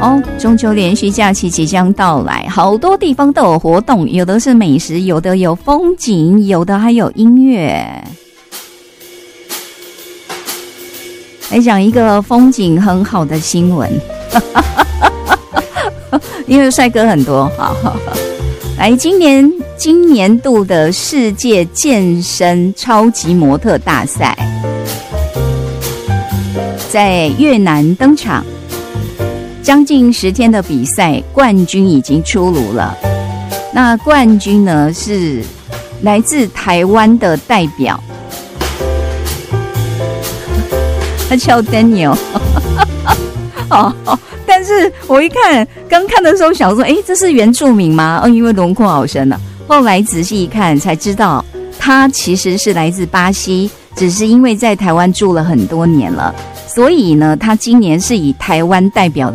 中秋连续假期即将到来，好多地方都有活动，有的是美食，有的有风景，有的还有音乐。来讲一个风景很好的新闻，因为帅哥很多。好，来，今年度的世界健身超级模特大赛在越南登场。将近10天的比赛，冠军已经出炉了。那冠军呢是来自台湾的代表，他叫 Daniel 但是我一看，刚看的时候想说，这是原住民吗？因为轮廓好深啊。后来仔细一看才知道，他其实是来自巴西，只是因为在台湾住了很多年了，所以呢，他今年是以台湾代表